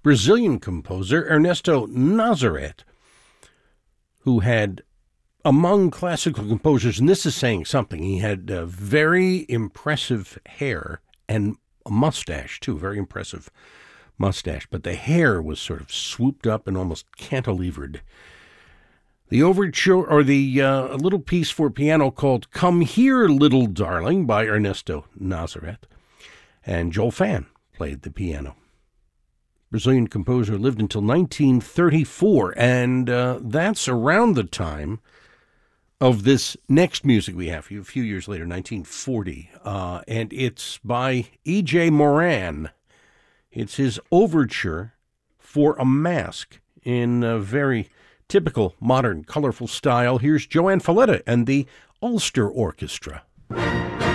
Brazilian composer Ernesto Nazareth, who had, among classical composers, and this is saying something, he had very impressive hair and a mustache, too, very impressive mustache, but the hair was sort of swooped up and almost cantilevered. The overture, or the little piece for piano called Come Here, Little Darling by Ernesto Nazareth, and Joel Fan played the piano. Brazilian composer lived until 1934, and that's around the time of this next music we have, a few years later, 1940, and it's by E.J. Moran. It's his overture for a mask in a very typical, modern, colorful style. Here's Joanne Falletta and the Ulster Orchestra.